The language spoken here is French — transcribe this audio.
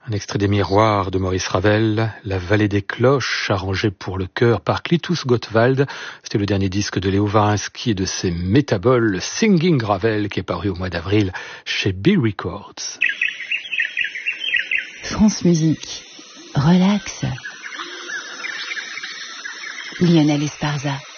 Un extrait des Miroirs de Maurice Ravel, La vallée des cloches, arrangé pour le chœur par Klitus Gottwald. C'était le dernier disque de Léo Varinsky et de ses métaboles, Singing Ravel, qui est paru au mois d'avril chez B Records. France Musique, relax. Lionel Esparza.